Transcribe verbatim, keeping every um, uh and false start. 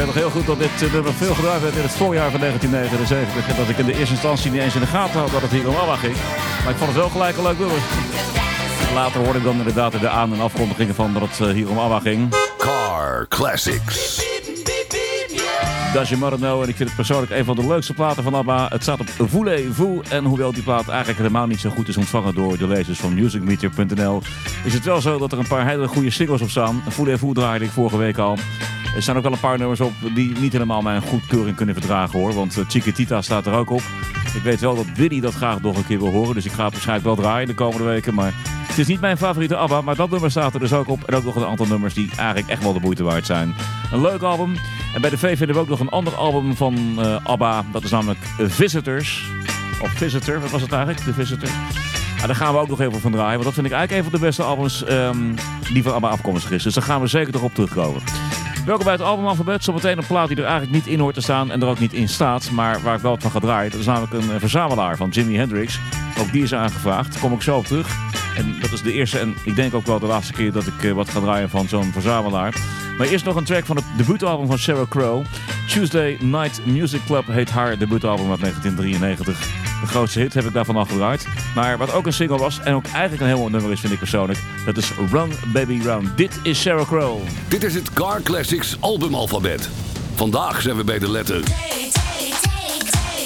weet nog heel goed dat dit nummer veel gebruikt werd in het voorjaar van negentien negenenzeventig. En dat ik in de eerste instantie niet eens in de gaten had dat het hier om ABBA ging. Maar ik vond het wel gelijk een leuk nummer. Later hoorde ik dan inderdaad de aan- en afkondigingen van dat het hier om ABBA ging. Car Classics. Does Your Mother Know? En ik vind het persoonlijk een van de leukste platen van ABBA. Het staat op Voulez-Vous. En hoewel die plaat eigenlijk helemaal niet zo goed is ontvangen door de lezers van music meter punt n l, is het wel zo dat er een paar hele goede singles op staan. Voulez-Vous draaide ik vorige week al. Er staan ook wel een paar nummers op die niet helemaal mijn goedkeuring kunnen verdragen hoor. Want Chiquitita staat er ook op. Ik weet wel dat Willy dat graag nog een keer wil horen. Dus ik ga het waarschijnlijk wel draaien de komende weken. Maar het is niet mijn favoriete ABBA. Maar dat nummer staat er dus ook op. En ook nog een aantal nummers die eigenlijk echt wel de moeite waard zijn. Een leuk album. En bij de V vinden we ook nog een ander album van uh, ABBA. Dat is namelijk Visitors. Of Visitor, wat was het eigenlijk? The Visitor. Nou, daar gaan we ook nog even van draaien. Want dat vind ik eigenlijk een van de beste albums um, die van ABBA afkomstig is. Dus daar gaan we zeker nog op terugkomen. Welkom bij het albumalfabet. Zometeen een plaat die er eigenlijk niet in hoort te staan en er ook niet in staat. Maar waar ik wel wat van ga draaien. Dat is namelijk een uh, verzamelaar van Jimi Hendrix. Ook die is aangevraagd. Daar kom ik zo op terug. En dat is de eerste en ik denk ook wel de laatste keer dat ik uh, wat ga draaien van zo'n verzamelaar. Maar eerst nog een track van het debuutalbum van Sheryl Crow. Tuesday Night Music Club heet haar debuutalbum uit negentien drieënnegentig. De grootste hit heb ik daarvan al gedraaid. Maar wat ook een single was en ook eigenlijk een heel mooi nummer is, vind ik persoonlijk. Dat is Run Baby Run. Dit is Sheryl Crow. Dit is het Car Classics albumalfabet. Vandaag zijn we bij de letter